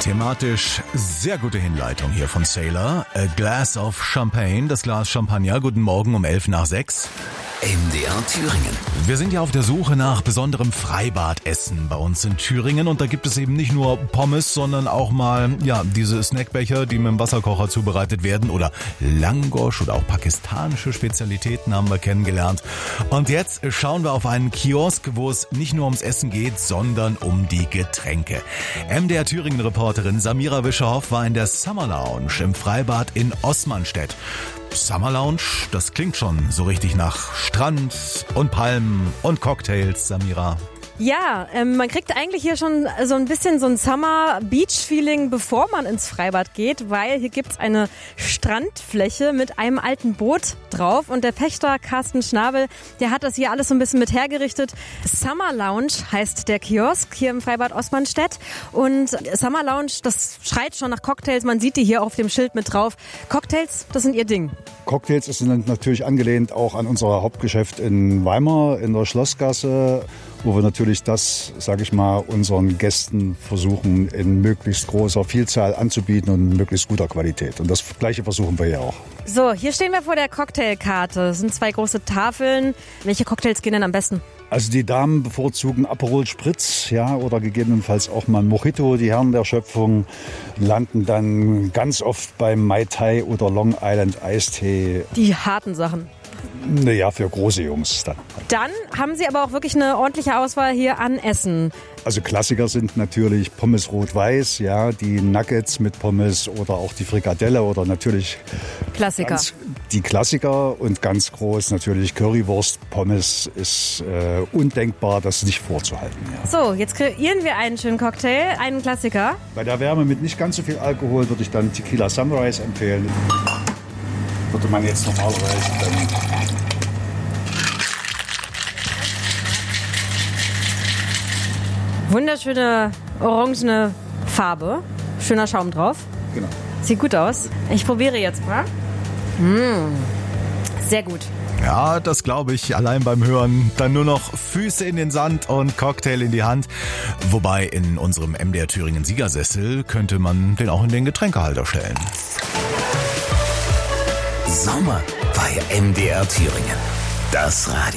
Thematisch sehr gute Hinleitung hier von Sailor. A Glass of Champagne, das Glas Champagner. Guten Morgen um 11:05. MDR Thüringen. Wir sind ja auf der Suche nach besonderem Freibadessen bei uns in Thüringen und da gibt es eben nicht nur Pommes, sondern auch mal diese Snackbecher, die mit dem Wasserkocher zubereitet werden oder Langosch oder auch pakistanische Spezialitäten haben wir kennengelernt. Und jetzt schauen wir auf einen Kiosk, wo es nicht nur ums Essen geht, sondern um die Getränke. MDR Thüringen-Reporterin Samira Wischerhoff war in der Summer Lounge im Freibad in Osmanstedt. Summer Lounge, das klingt schon so richtig nach Strand und Palmen und Cocktails, Samira. Ja, man kriegt eigentlich hier schon so ein bisschen so ein Summer-Beach-Feeling, bevor man ins Freibad geht, weil hier gibt's eine Strandfläche mit einem alten Boot drauf und der Pächter Carsten Schnabel, der hat das hier alles so ein bisschen mit hergerichtet. Summer Lounge heißt der Kiosk hier im Freibad Osmanstedt und Summer Lounge, das schreit schon nach Cocktails, man sieht die hier auf dem Schild mit drauf. Cocktails, das sind ihr Ding. Cocktails sind natürlich angelehnt auch an unser Hauptgeschäft in Weimar in der Schlossgasse, wo wir natürlich das, sage ich mal, unseren Gästen versuchen in möglichst großer Vielzahl anzubieten und möglichst guter Qualität. Und das Gleiche versuchen wir hier auch. So, hier stehen wir vor der Cocktailkarte. Das sind 2 große Tafeln. Welche Cocktails gehen denn am besten? Also die Damen bevorzugen Aperol Spritz, ja, oder gegebenenfalls auch mal Mojito. Die Herren der Schöpfung landen dann ganz oft beim Mai Tai oder Long Island Eistee. Die harten Sachen. Naja, für große Jungs dann. Dann haben Sie aber auch wirklich eine ordentliche Auswahl hier an Essen. Also Klassiker sind natürlich Pommes rot-weiß, ja, die Nuggets mit Pommes oder auch die Frikadelle oder natürlich Klassiker. Die Klassiker und ganz groß natürlich Currywurst. Pommes ist undenkbar, das nicht vorzuhalten. Ja. So, jetzt kreieren wir einen schönen Cocktail, einen Klassiker. Bei der Wärme mit nicht ganz so viel Alkohol würde ich dann Tequila Sunrise empfehlen. Würde man jetzt normalerweise dann wunderschöne orangene Farbe. Schöner Schaum drauf. Genau. Sieht gut aus. Ich probiere jetzt mal. Sehr gut. Ja, das glaube ich. Allein beim Hören dann nur noch Füße in den Sand und Cocktail in die Hand. Wobei in unserem MDR Thüringen Siegersessel könnte man den auch in den Getränkehalter stellen. Sommer bei MDR Thüringen. Das Radio.